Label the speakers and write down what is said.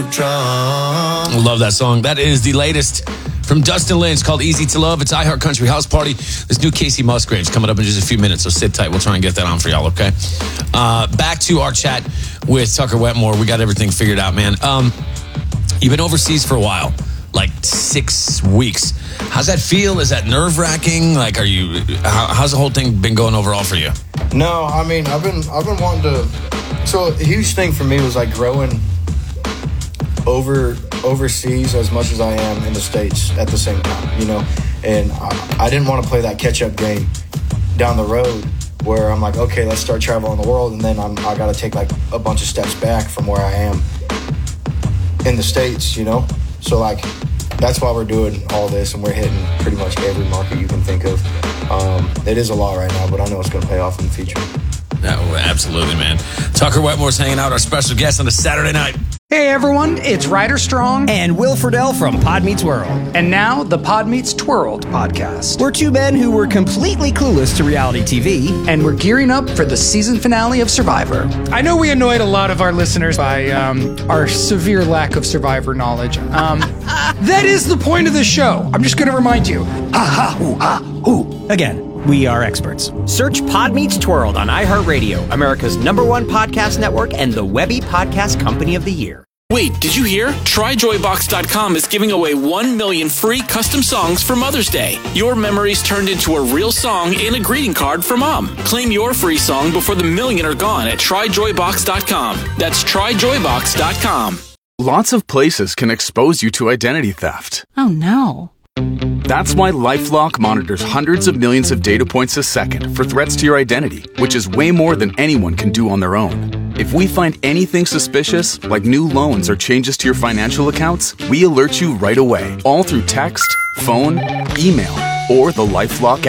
Speaker 1: Love that song. That is the latest from Dustin Lynch called Easy to Love. It's iHeart Country House Party. This new Casey Musgraves coming up in just a few minutes, so sit tight. We'll try and get that on for y'all, okay? Back to our chat with Tucker Wetmore. We got everything figured out, man. You've been overseas for a while, like 6 weeks. How's that feel? Is that nerve-wracking? Like, how's the whole thing been going overall for you?
Speaker 2: No, I mean, I've been wanting to. So a huge thing for me was like growing overseas as much as I am in the States at the same time, you know. And I didn't want to play that catch-up game down the road where I'm like, okay, let's start traveling the world, and then I got to take like a bunch of steps back from where I am in the States, you know. So like that's why we're doing all this, and we're hitting pretty much every market you can think of. It is a lot right now, but I know it's going to pay off in the future.
Speaker 1: No, absolutely, man. Tucker Wetmore's hanging out, our special guest on a Saturday night.
Speaker 3: Hey everyone, it's Ryder Strong
Speaker 4: and Will Friedle from Pod Meets World.
Speaker 3: And now the Pod Meets Twirled podcast.
Speaker 4: We're two men who were completely clueless to reality TV.
Speaker 3: And we're gearing up for the season finale of Survivor. I know we annoyed a lot of our listeners by our severe lack of Survivor knowledge. That is the point of the show. I'm just going to remind you. Ha ha hoo ha hoo.
Speaker 4: Again. We are experts.
Speaker 5: Search Pod Meets Twirled on iHeartRadio, America's #1 podcast network and the Webby Podcast Company of the Year.
Speaker 6: Wait, did you hear? TryJoyBox.com is giving away 1 million free custom songs for Mother's Day. Your memories turned into a real song and a greeting card for Mom. Claim your free song before the million are gone at TryJoyBox.com. That's TryJoyBox.com.
Speaker 7: Lots of places can expose you to identity theft.
Speaker 8: Oh no.
Speaker 7: That's why LifeLock monitors hundreds of millions of data points a second for threats to your identity, which is way more than anyone can do on their own. If we find anything suspicious, like new loans or changes to your financial accounts, we alert you right away, all through text, phone, email, or the LifeLock